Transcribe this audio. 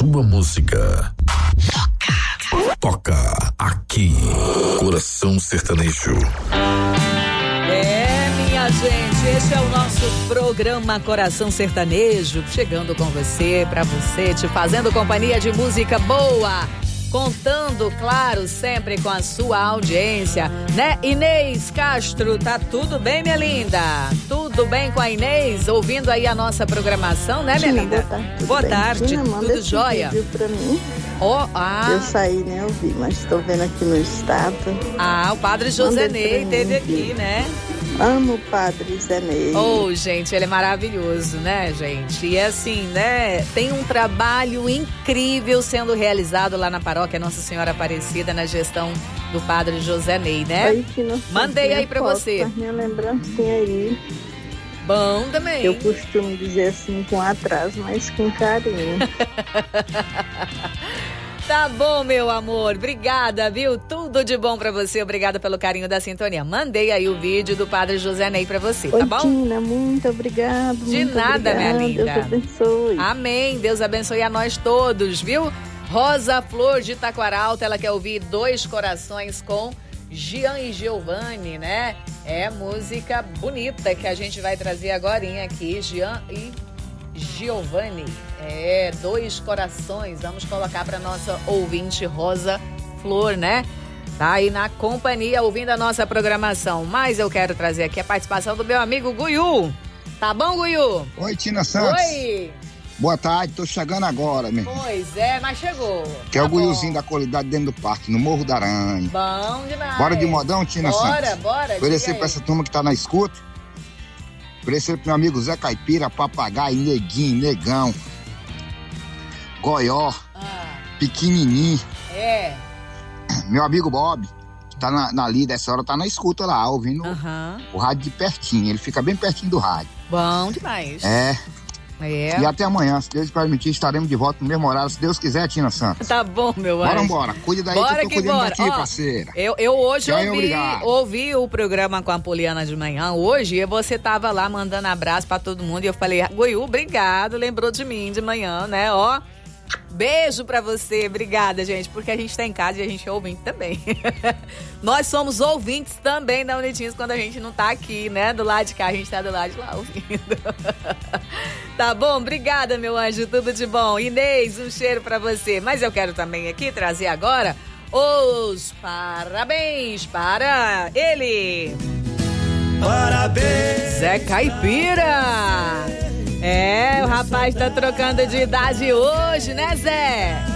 sua música. Toca aqui. Coração Sertanejo. Minha gente, esse é o nosso programa Coração Sertanejo, chegando com você, pra você, te fazendo companhia de música boa, contando, claro, sempre com a sua audiência, né? Inês Castro, tá tudo bem, minha linda? Tudo bem com a Inês? Ouvindo aí a nossa programação, né, minha linda? Boa tarde, Tina, tudo jóia? Pra mim. Eu saí, nem ouvi, mas estou vendo aqui no estado. O Padre Josenei teve aqui, né? Amo o Padre Zenei. Gente, ele é maravilhoso, né, gente? E assim, né, tem um trabalho incrível sendo realizado lá na paróquia Nossa Senhora Aparecida, na gestão do Padre Josenei, né? Aí, Tina, mandei aí pra você. Minha lembrancinha aí. Bom também. Eu costumo dizer assim, com atraso, mas com carinho. Tá bom, meu amor. Obrigada, viu? Tudo de bom pra você. Obrigada pelo carinho da sintonia. Mandei aí o vídeo do Padre Josenei pra você, tá bom? Tina, muito obrigada. De nada, minha linda. Deus abençoe. Amém. Deus abençoe a nós todos, viu? Rosa Flor de Taquaralto, ela quer ouvir Dois Corações com Gian e Giovanni, né? É música bonita que a gente vai trazer agorinha aqui. Gian e Giovanni. Dois Corações. Vamos colocar para nossa ouvinte Rosa Flor, né? Tá aí na companhia, ouvindo a nossa programação. Mas eu quero trazer aqui a participação do meu amigo Guiú. Tá bom, Guiú? Oi, Tina Santos. Oi. Boa tarde, tô chegando agora, meu. Pois é, mas chegou. Que é o Guiúzinho da qualidade dentro do parque, no Morro da Aranha. Bom demais. Bora de modão, Tina Santos? Bora. Oferecer pra essa turma que tá na escuta. Oferecer pro meu amigo Zé Caipira, Papagaio, Neguinho, Negão, Goió, Pequenininho. Meu amigo Bob, que tá ali dessa hora, tá na escuta lá, ouvindo o rádio de pertinho. Ele fica bem pertinho do rádio. Bom demais. E até amanhã, se Deus permitir, estaremos de volta no mesmo horário, se Deus quiser, Tina Santos. Tá bom, meu anjo. Bora. Cuide daí que eu tô cuidando daqui, parceira. Eu hoje ouvi o programa com a Poliana de manhã, hoje, e você tava lá mandando abraço pra todo mundo, e eu falei, Goiú, obrigado, lembrou de mim de manhã, né, Beijo pra você, obrigada, gente, porque a gente tá em casa e a gente é ouvinte também. Nós somos ouvintes também da Unitinhos quando a gente não tá aqui, né? Do lado de cá, a gente tá do lado de lá ouvindo. Tá bom? Obrigada, meu anjo, tudo de bom. Inês, um cheiro pra você. Mas eu quero também aqui trazer agora os parabéns para ele. Parabéns, Zé Caipira. O rapaz tá trocando de idade hoje, né, Zé?